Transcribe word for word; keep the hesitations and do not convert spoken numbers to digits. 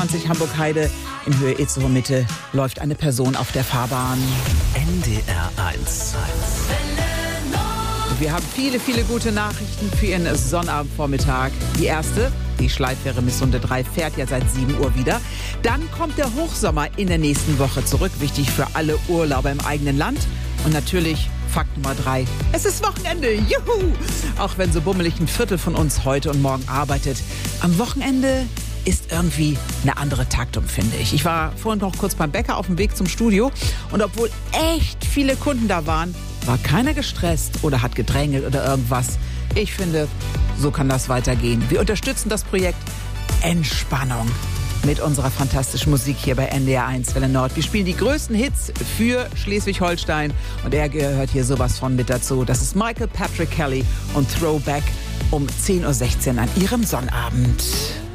einundzwanzig Hamburg-Heide. In Höhe Itzehoe Mitte läuft eine Person auf der Fahrbahn. N D R eins. Wir haben viele, viele gute Nachrichten für Ihren Sonnabendvormittag. Die erste, die Schleifwähre Missunde drei fährt ja seit sieben Uhr wieder. Dann kommt der Hochsommer in der nächsten Woche zurück. Wichtig für alle Urlauber im eigenen Land. Und natürlich Fakt Nummer drei. Es ist Wochenende. Juhu! Auch wenn so bummelig ein Viertel von uns heute und morgen arbeitet. Am Wochenende ist irgendwie eine andere Taktung, finde ich. Ich war vorhin noch kurz beim Bäcker auf dem Weg zum Studio. Und obwohl echt viele Kunden da waren, war keiner gestresst oder hat gedrängelt oder irgendwas. Ich finde, so kann das weitergehen. Wir unterstützen das Projekt Entspannung mit unserer fantastischen Musik hier bei N D R eins Welle Nord. Wir spielen die größten Hits für Schleswig-Holstein und er gehört hier sowas von mit dazu. Das ist Michael Patrick Kelly und Throwback um zehn Uhr sechzehn an Ihrem Sonnabend.